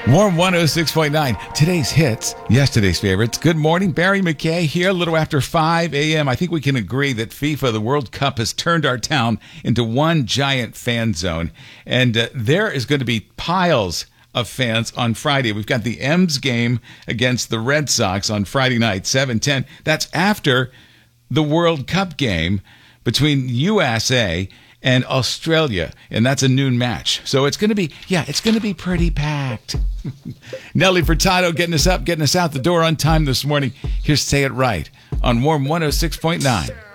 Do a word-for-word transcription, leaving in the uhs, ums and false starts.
Warm one oh six point nine. Today's hits, yesterday's favorites. Good morning, Barry McKay here, a little after five a.m. I think we can agree that FIFA, the World Cup, has turned our town into one giant fan zone. And uh, there is going to be piles of fans on Friday. We've got the M's game against the Red Sox on Friday night, seven ten. That's after the World Cup game between U S A and Australia, and that's a noon match. So it's going to be, yeah, it's going to be pretty packed. Nelly Furtado getting us up, getting us out the door on time this morning. Here's Say It Right on Warm one oh six point nine.